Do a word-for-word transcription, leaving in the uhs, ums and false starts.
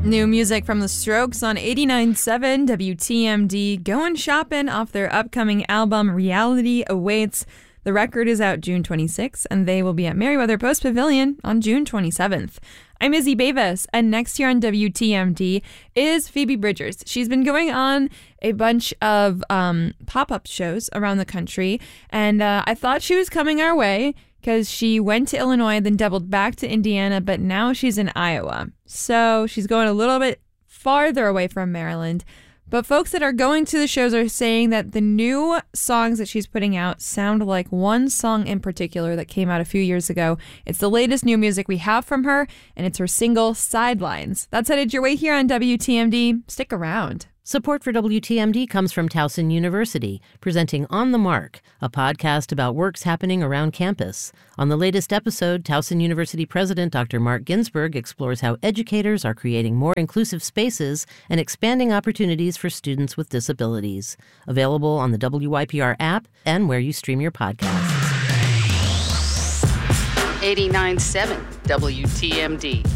New music from The Strokes on eighty-nine point seven W T M D, going shopping off their upcoming album Reality Awaits. The record is out June twenty-sixth, and they will be at Merriweather Post Pavilion on June twenty-seventh. I'm Izzy Bevis, and next here on W T M D is Phoebe Bridgers. She's been going on a bunch of um, pop-up shows around the country, and uh, I thought she was coming our way because she went to Illinois, then doubled back to Indiana, but now she's in Iowa. So she's going a little bit farther away from Maryland. But folks that are going to the shows are saying that the new songs that she's putting out sound like one song in particular that came out a few years ago. It's the latest new music we have from her, and it's her single, Sidelines. That's headed your way here on W T M D. Stick around. Support for W T M D comes from Towson University, presenting On the Mark, a podcast about works happening around campus. On the latest episode, Towson University President Doctor Mark Ginsberg explores how educators are creating more inclusive spaces and expanding opportunities for students with disabilities. Available on the W Y P R app and where you stream your podcasts. eighty-nine point seven W T M D.